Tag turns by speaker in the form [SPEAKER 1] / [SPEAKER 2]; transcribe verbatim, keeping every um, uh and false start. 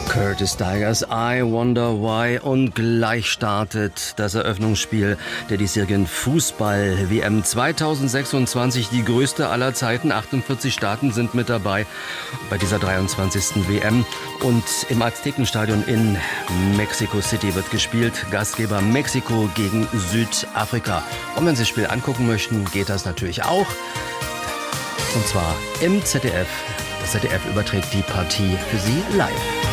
[SPEAKER 1] Curtis Tigers, I Wonder Why, und gleich startet das Eröffnungsspiel der diesjährigen Fußball-W M zweitausendsechsundzwanzig, die größte aller Zeiten. achtundvierzig Staaten sind mit dabei bei dieser dreiundzwanzigsten W M, und im Aztekenstadion in Mexico City wird gespielt. Gastgeber Mexiko gegen Südafrika. Und wenn Sie das Spiel angucken möchten, geht das natürlich auch, und zwar im Z D F. Das Z D F überträgt die Partie für Sie live.